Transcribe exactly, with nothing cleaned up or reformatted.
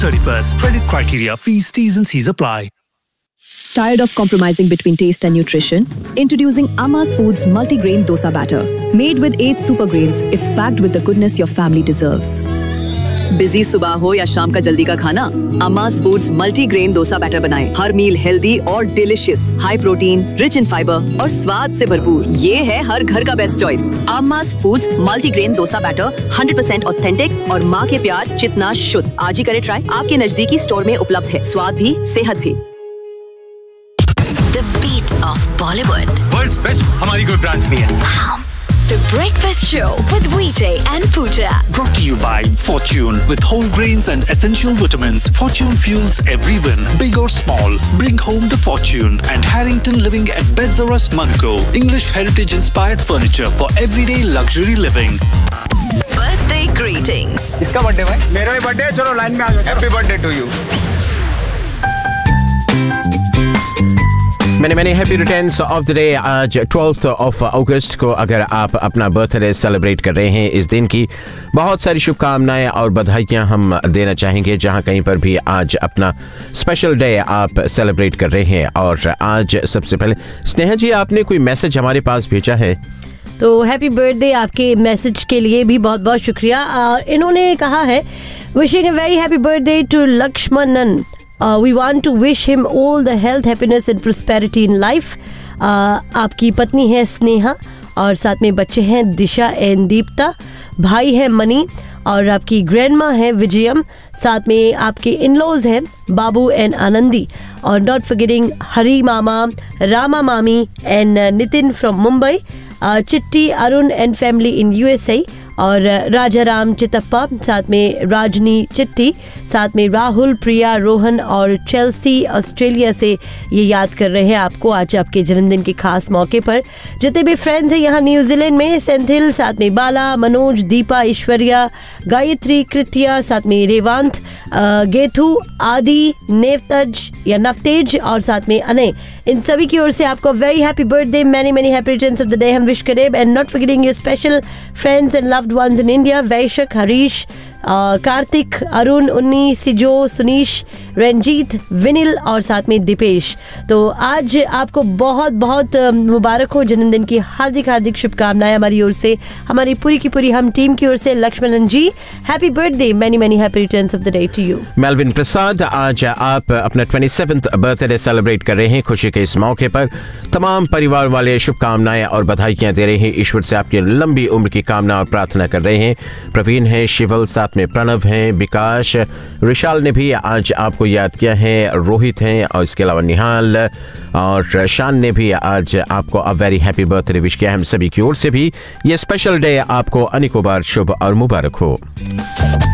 thirty-first. Credit criteria, fees, T's and C's apply. Tired of compromising between taste and nutrition? Introducing Amma's Foods multigrain dosa batter. Made with eight super grains, it's packed with the goodness your family deserves. Busy सुबह हो या शाम का जल्दी का खाना, अम्माज़ foods multigrain dosa batter बनाएं। हर मील healthy और delicious, high protein, rich in fibre और स्वाद से भरपूर। ये है हर घर का best choice. अम्माज़ foods multigrain dosa batter hundred percent authentic और माँ के प्यार जितना शुद्ध। आज ही करें ट्राई। आपके नजदीकी स्टोर में उपलब्ध है। स्वाद भी, सेहत भी। The beat of Bollywood. World's best हमारी कोई ब्रांच नहीं है। The Breakfast Show with Vijay and Pooja. Brought to you by Fortune. With whole grains and essential vitamins, Fortune fuels every win, big or small. Bring home the Fortune. And Harrington Living at Bedzarus, Monaco. English heritage-inspired furniture for everyday luxury living. Birthday greetings. इसका birthday भाई? मेरा भी birthday है, चलो line में आ जाओ। Happy birthday to you. मैंने मैंने happy returns of the day. आज ट्वेल्थ ऑफ अगस्त को अगर आप अपना बर्थडे सेलिब्रेट कर रहे हैं, इस दिन की बहुत सारी शुभकामनाएं और बधाइयां हम देना चाहेंगे, जहां कहीं पर भी आज अपना स्पेशल डे आप सेलिब्रेट कर रहे हैं। और आज सबसे पहले स्नेहा जी, आपने कोई मैसेज हमारे पास भेजा है? तो हैप्पी बर्थडे, आपके मैसेज के लिए भी बहुत बहुत शुक्रिया। और इन्होंने कहा है, wishing a very happy birthday to Lakshmanan. Uh, we want to wish him all the health, happiness and prosperity in life. uh, आपकी पत्नी है स्नेहा और साथ में बच्चे हैं दिशा एंड दीप्ता, भाई है मनी और आपकी ग्रैंडमा है विजयम, साथ में आपके इन-लॉज हैं बाबू एंड आनंदी, और नॉट फॉरगेटिंग हरी मामा, रामा मामी एंड नितिन फ्रॉम मुंबई, चिट्टी Arun and family in USA, और राजा राम चितप्पा, साथ में राजनी चिट्टी, साथ में राहुल, प्रिया, रोहन और चेल्सी ऑस्ट्रेलिया से ये याद कर रहे हैं आपको आज आपके जन्मदिन के खास मौके पर। जितने भी फ्रेंड्स हैं यहाँ न्यूजीलैंड में, सेंथिल, साथ में बाला, मनोज, दीपा, ऐश्वर्या, गायत्री, कृत्या, साथ में रेवांत, गेथू, आदि, नेवतज या नवतेज और साथ में अनय, इन सभी की ओर से आपको very happy birthday, many many happy returns of the day हम विश करें। And not forgetting your special friends and loved ones in India, Vyshakh, Harish, Kartik, Arun, उन्नी, सिजो, सुनीश, रंजीत, विनिल और साथ में दीपेश। तो आज आपको बहुत बहुत मुबारक हो, जन्मदिन की हार्दिक हार्दिक शुभकामनाएं हमारी ओर से, हमारी पूरी की पूरी हम टीम की ओर से। लक्ष्मणन जी, happy birthday, many many happy returns of the day to you. Melvin प्रसाद, आज आप अपना सत्ताईसवां बर्थडे सेलिब्रेट कर रहे हैं। खुशी के इस मौके पर तमाम परिवार वाले शुभकामनाएं और बधाइयां दे रहे हैं। ईश्वर से आपकी लंबी उम्र की कामना और प्रार्थना कर रहे हैं। प्रवीण है, शिवल, साथ में प्रणव हैं, विकास, विशाल ने भी आज आपको याद किया है, रोहित हैं और इसके अलावा निहाल और शान ने भी आज आपको a very happy birthday wish किया है। हम सभी की ओर से भी ये स्पेशल डे आपको अनेकों बार शुभ और मुबारक हो।